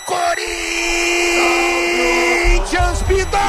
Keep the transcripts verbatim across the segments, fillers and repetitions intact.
Corinthians pitou!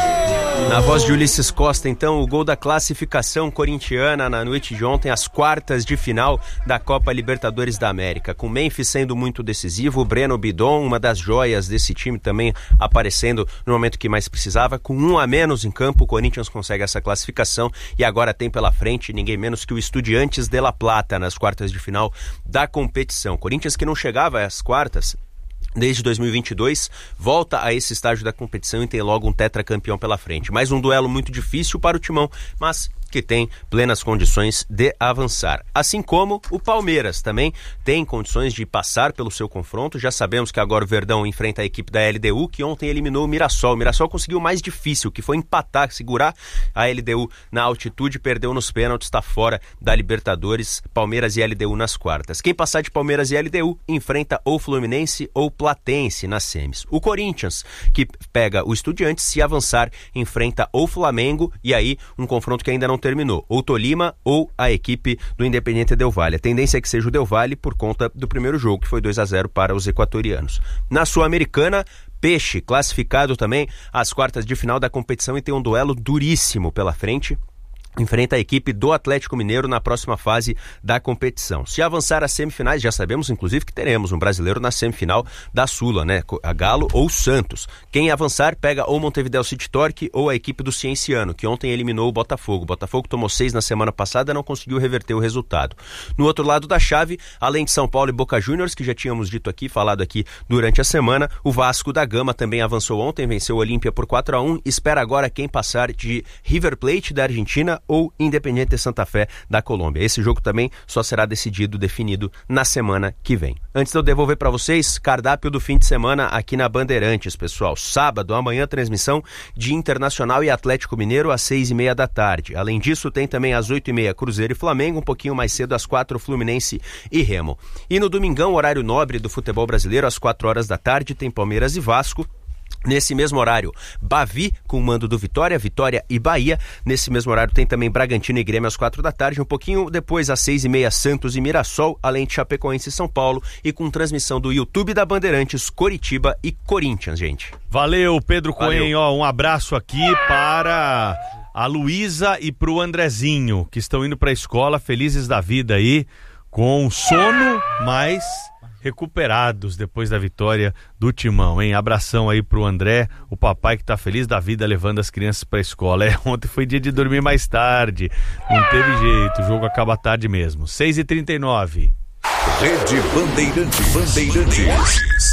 Na voz de Ulisses Costa, então, o gol da classificação corintiana na noite de ontem, as quartas de final da Copa Libertadores da América. Com o Memphis sendo muito decisivo, o Breno Bidon, uma das joias desse time, também aparecendo no momento que mais precisava. Com um a menos em campo, o Corinthians consegue essa classificação e agora tem pela frente ninguém menos que o Estudiantes de La Plata nas quartas de final da competição. Corinthians que não chegava às quartas desde dois mil e vinte e dois, volta a esse estágio da competição e tem logo um tetracampeão pela frente. Mais um duelo muito difícil para o Timão, mas que tem plenas condições de avançar. Assim como o Palmeiras também tem condições de passar pelo seu confronto. Já sabemos que agora o Verdão enfrenta a equipe da L D U, que ontem eliminou o Mirassol. O Mirassol conseguiu o mais difícil, que foi empatar, segurar a L D U na altitude, perdeu nos pênaltis, está fora da Libertadores. Palmeiras e L D U nas quartas. Quem passar de Palmeiras e L D U enfrenta ou Fluminense ou Platense nas semis. O Corinthians, que pega o Estudiantes, se avançar, enfrenta ou Flamengo, e aí um confronto que ainda não terminou, ou Tolima ou a equipe do Independiente Del Valle. A tendência é que seja o Del Valle por conta do primeiro jogo, que foi dois a zero para os equatorianos. Na Sul-Americana, Peixe, classificado também às quartas de final da competição e tem um duelo duríssimo pela frente. Enfrenta a equipe do Atlético Mineiro na próxima fase da competição. Se avançar às semifinais, já sabemos inclusive que teremos um brasileiro na semifinal da Sula, né? A Galo ou Santos. Quem avançar pega ou Montevideo City Torque ou a equipe do Cienciano, que ontem eliminou o Botafogo. O Botafogo tomou seis na semana passada e não conseguiu reverter o resultado. No outro lado da chave, além de São Paulo e Boca Juniors, que já tínhamos dito aqui, falado aqui durante a semana, o Vasco da Gama também avançou ontem, venceu o Olímpia por quatro a um, espera agora quem passar de River Plate da Argentina ou Independiente Santa Fé da Colômbia. Esse jogo também só será decidido, definido na semana que vem. Antes de eu devolver para vocês, cardápio do fim de semana aqui na Bandeirantes, pessoal. Sábado, amanhã, transmissão de Internacional e Atlético Mineiro às seis e meia da tarde. Além disso, tem também às oito e meia Cruzeiro e Flamengo, um pouquinho mais cedo às quatro Fluminense e Remo. E no domingão, horário nobre do futebol brasileiro, às quatro horas da tarde, tem Palmeiras e Vasco. Nesse mesmo horário, Bavi com o mando do Vitória, Vitória e Bahia. Nesse mesmo horário tem também Bragantino e Grêmio às quatro da tarde. Um pouquinho depois, às seis e meia, Santos e Mirassol, além de Chapecoense e São Paulo. E com transmissão do YouTube da Bandeirantes, Coritiba e Corinthians, gente. Valeu, Pedro Cohen. Ó, um abraço aqui para a Luísa e para o Andrezinho, que estão indo para a escola, felizes da vida aí, com sono, mas recuperados depois da vitória do Timão, hein? Abração aí pro André, o papai que tá feliz da vida levando as crianças pra escola. É, ontem foi dia de dormir mais tarde, não teve jeito, o jogo acaba tarde mesmo. seis e trinta e nove. Rede Bandeirantes. Bandeirantes.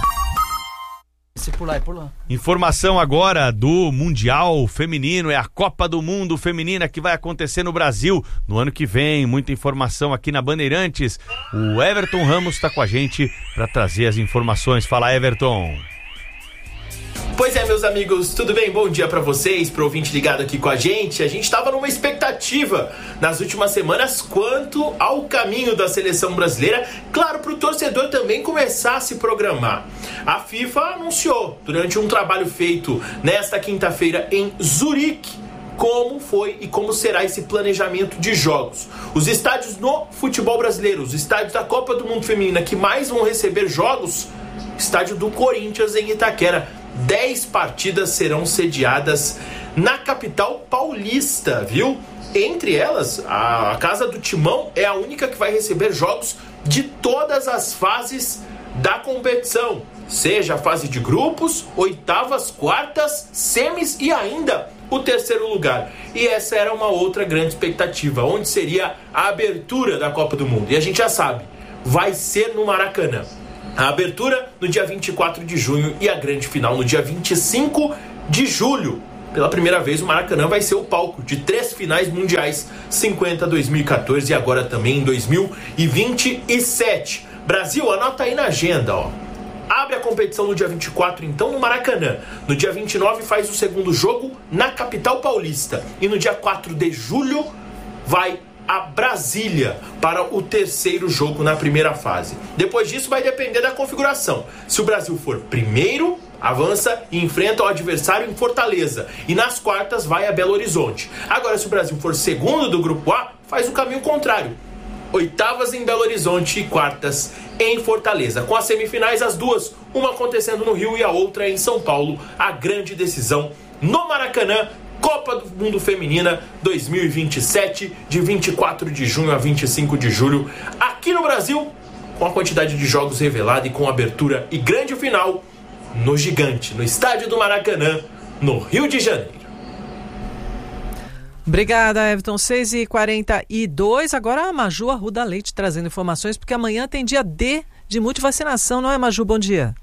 Se pular, é pular. Informação agora do Mundial Feminino, é a Copa do Mundo Feminina que vai acontecer no Brasil no ano que vem. Muita informação aqui na Bandeirantes. O Everton Ramos está com a gente para trazer as informações. Fala, Everton. Pois é, meus amigos, tudo bem? Bom dia pra vocês, pro ouvinte ligado aqui com a gente. A gente tava numa expectativa nas últimas semanas quanto ao caminho da seleção brasileira, claro, pro torcedor também começar a se programar. A FIFA anunciou, durante um trabalho feito nesta quinta-feira em Zurique, como foi e como será esse planejamento de jogos. Os estádios no futebol brasileiro, os estádios da Copa do Mundo Feminina que mais vão receber jogos, estádio do Corinthians em Itaquera. Dez partidas serão sediadas na capital paulista, viu? Entre elas, a Casa do Timão é a única que vai receber jogos de todas as fases da competição. Seja a fase de grupos, oitavas, quartas, semis e ainda o terceiro lugar. E essa era uma outra grande expectativa, onde seria a abertura da Copa do Mundo. E a gente já sabe, vai ser no Maracanã. A abertura no dia vinte e quatro de junho e a grande final no dia vinte e cinco de julho. Pela primeira vez o Maracanã vai ser o palco de três finais mundiais, cinquenta, dois mil e catorze e agora também em dois mil e vinte e sete. Brasil, anota aí na agenda, ó. Abre a competição no dia vinte e quatro, então, no Maracanã. No dia vinte e nove faz o segundo jogo na capital paulista. E no dia quatro de julho vai a Brasília para o terceiro jogo na primeira fase. Depois disso vai depender da configuração. Se o Brasil for primeiro, avança e enfrenta o adversário em Fortaleza. E nas quartas vai a Belo Horizonte. Agora, se o Brasil for segundo do grupo A, faz o caminho contrário. oitavas em Belo Horizonte e quartas em Fortaleza. Com as semifinais, as duas, uma acontecendo no Rio e a outra em São Paulo. A grande decisão no Maracanã, Copa do Mundo Feminina dois mil e vinte e sete, de vinte e quatro de junho a vinte e cinco de julho, aqui no Brasil, com a quantidade de jogos revelada e com abertura e grande final no Gigante, no estádio do Maracanã, no Rio de Janeiro. Obrigada, Everton. seis e quarenta e dois. Agora a Maju Arruda Leite trazendo informações, porque amanhã tem dia D de multivacinação, não é, Maju? Bom dia.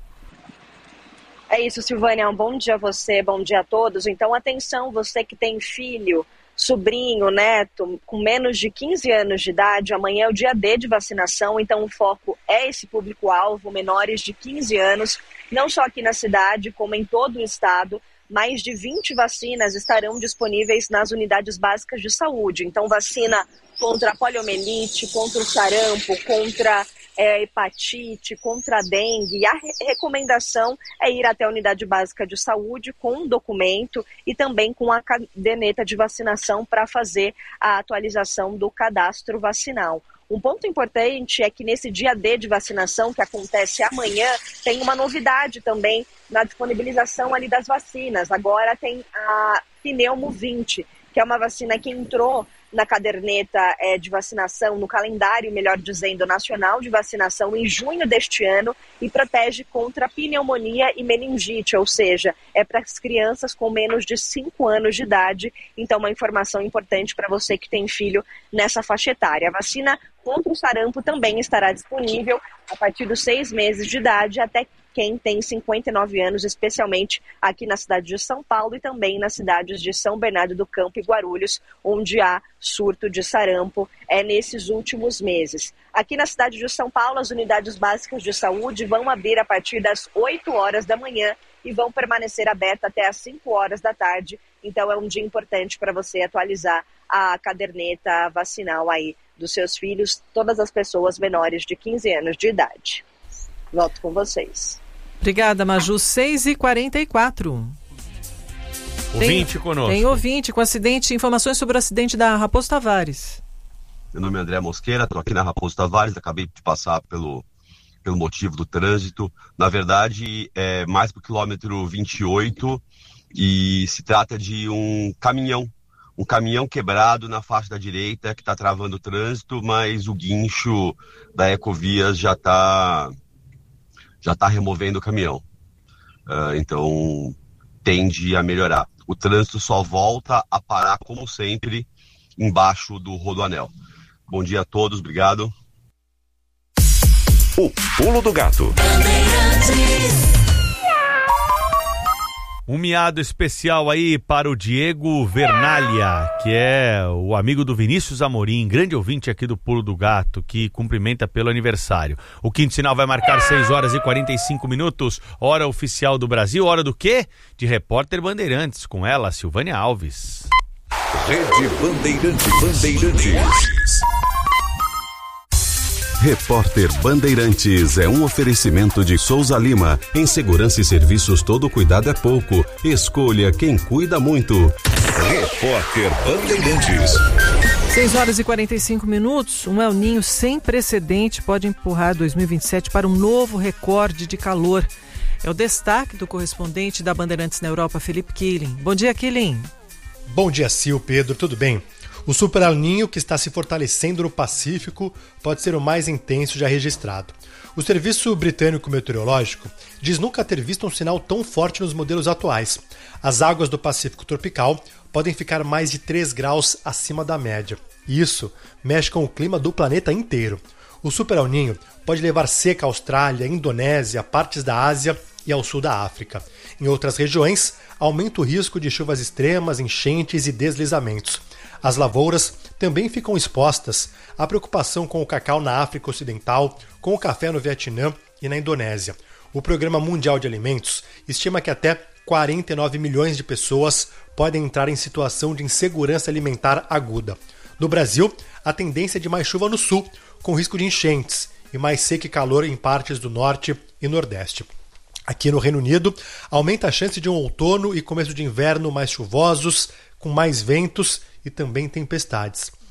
É isso, Silvânia. Um bom dia a você, bom dia a todos. Então, atenção, você que tem filho, sobrinho, neto, com menos de quinze anos de idade, amanhã é o dia D de vacinação, então o foco é esse público-alvo, menores de quinze anos, não só aqui na cidade, como em todo o estado. Mais de vinte vacinas estarão disponíveis nas unidades básicas de saúde. Então, vacina contra a poliomielite, contra o sarampo, contra é, hepatite, contra a dengue. E a re- recomendação é ir até a unidade básica de saúde com um documento e também com a caderneta de vacinação para fazer a atualização do cadastro vacinal. Um ponto importante é que nesse dia D de vacinação, que acontece amanhã, tem uma novidade também na disponibilização ali das vacinas. Agora tem a Pneumo vinte, que é uma vacina que entrou na caderneta é, de vacinação, no calendário, melhor dizendo, nacional de vacinação em junho deste ano e protege contra pneumonia e meningite, ou seja, é para as crianças com menos de cinco anos de idade. Então, uma informação importante para você que tem filho nessa faixa etária. A vacina contra o sarampo também estará disponível a partir dos seis meses de idade até quem tem cinquenta e nove anos, especialmente aqui na cidade de São Paulo e também nas cidades de São Bernardo do Campo e Guarulhos, onde há surto de sarampo é nesses últimos meses. Aqui na cidade de São Paulo, as unidades básicas de saúde vão abrir a partir das oito horas da manhã e vão permanecer abertas até as cinco horas da tarde. Então é um dia importante para você atualizar a caderneta vacinal aí dos seus filhos, todas as pessoas menores de quinze anos de idade. Volto com vocês. Obrigada, Maju. seis e quarenta e quatro. Ouvinte tem, conosco. Tem ouvinte com acidente, informações sobre o acidente da Raposo Tavares. Meu nome é André Mosqueira, estou aqui na Raposo Tavares, acabei de passar pelo, pelo motivo do trânsito. Na verdade, é mais para o quilômetro vinte e oito e se trata de um caminhão. Um caminhão quebrado na faixa da direita que está travando o trânsito, mas o guincho da Ecovias já está já tá removendo o caminhão. Uh, então, tende a melhorar. O trânsito só volta a parar, como sempre, embaixo do Rodoanel. Bom dia a todos, obrigado. O Pulo do Gato. Um miado especial aí para o Diego Vernalha, que é o amigo do Vinícius Amorim, grande ouvinte aqui do Pulo do Gato, que cumprimenta pelo aniversário. O quinto sinal vai marcar seis horas e quarenta e cinco minutos, hora oficial do Brasil. Hora do quê? De Repórter Bandeirantes, com ela, Silvânia Alves. Rede Bandeirantes. Bandeirantes. Repórter Bandeirantes é um oferecimento de Souza Lima. Em segurança e serviços, todo cuidado é pouco. Escolha quem cuida muito. Repórter Bandeirantes. seis horas e quarenta e cinco minutos. Um El Ninho sem precedente pode empurrar dois mil e vinte e sete para um novo recorde de calor. É o destaque do correspondente da Bandeirantes na Europa, Felipe Killing. Bom dia, Killing. Bom dia, Sil, Pedro, tudo bem? O Super El Ninho, que está se fortalecendo no Pacífico, pode ser o mais intenso já registrado. O Serviço Britânico Meteorológico diz nunca ter visto um sinal tão forte nos modelos atuais. As águas do Pacífico tropical podem ficar mais de três graus acima da média. E isso mexe com o clima do planeta inteiro. O Super El Ninho pode levar seca à Austrália, Indonésia, partes da Ásia e ao sul da África. Em outras regiões, aumenta o risco de chuvas extremas, enchentes e deslizamentos. As lavouras também ficam expostas à preocupação com o cacau na África Ocidental, com o café no Vietnã e na Indonésia. O Programa Mundial de Alimentos estima que até quarenta e nove milhões de pessoas podem entrar em situação de insegurança alimentar aguda. No Brasil, a tendência é de mais chuva no sul, com risco de enchentes, e mais seca e calor em partes do norte e nordeste. Aqui no Reino Unido, aumenta a chance de um outono e começo de inverno mais chuvosos, com mais ventos e também tempestades.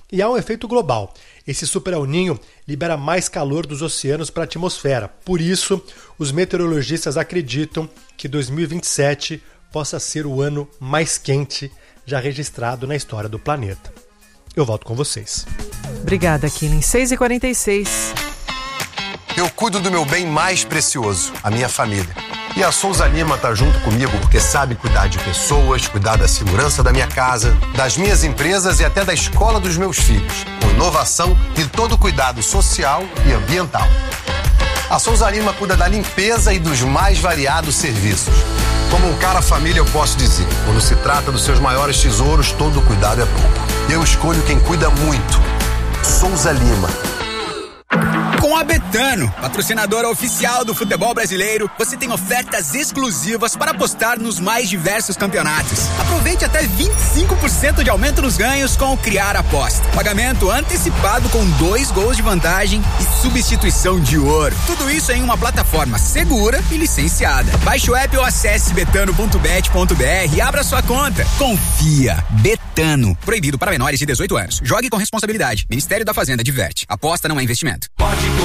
E há um efeito global. Esse super El Niño libera mais calor dos oceanos para a atmosfera. Por isso, os meteorologistas acreditam que dois mil e vinte e sete possa ser o ano mais quente já registrado na história do planeta. Eu volto com vocês. Obrigada, Killing. seis e quarenta e seis. Eu cuido do meu bem mais precioso, a minha família. E a Souza Lima tá junto comigo porque sabe cuidar de pessoas, cuidar da segurança da minha casa, das minhas empresas e até da escola dos meus filhos, com inovação e todo cuidado social e ambiental. A Souza Lima cuida da limpeza e dos mais variados serviços. Como um cara família, eu posso dizer, quando se trata dos seus maiores tesouros, todo cuidado é pouco. Eu escolho quem cuida muito. Souza Lima. Com a Betano, patrocinadora oficial do futebol brasileiro, você tem ofertas exclusivas para apostar nos mais diversos campeonatos. Aproveite até vinte e cinco por cento de aumento nos ganhos com o Criar Aposta. Pagamento antecipado com dois gols de vantagem e substituição de ouro. Tudo isso em uma plataforma segura e licenciada. Baixe o app ou acesse betano ponto bet ponto br e abra sua conta. Confia. Betano. Proibido para menores de dezoito anos. Jogue com responsabilidade. Ministério da Fazenda diverte. Aposta não é investimento. Pode